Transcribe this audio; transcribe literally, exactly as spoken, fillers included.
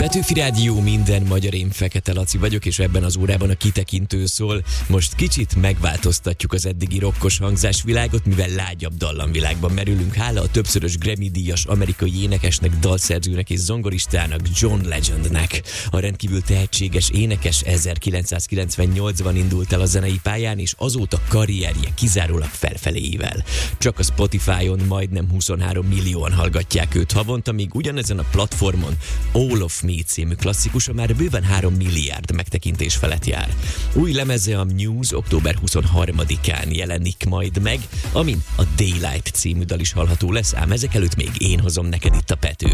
Petőfi Rádió, minden magyar, én Fekete Laci vagyok, és ebben az órában a kitekintő szól. Most kicsit megváltoztatjuk az eddigi rokkos hangzásvilágot, mivel lágyabb dallamvilágban merülünk, hála a többszörös Grammy-díjas amerikai énekesnek, dalszerzőnek és zongoristának, John Legendnek. A rendkívül tehetséges énekes ezerkilencszázkilencvennyolcban indult el a zenei pályán, és azóta karrierje kizárólag felfeléivel. Csak a Spotify-on majdnem huszonhárom millióan hallgatják őt havonta, míg ugyanezen a platformon All of Me című klasszikusa már bőven három milliárd megtekintés felett jár. Új lemeze, a Muse október huszonharmadikán jelenik majd meg, amin a Daylight című dal is hallható lesz, ám ezek előtt még én hozom neked itt a Petőfit.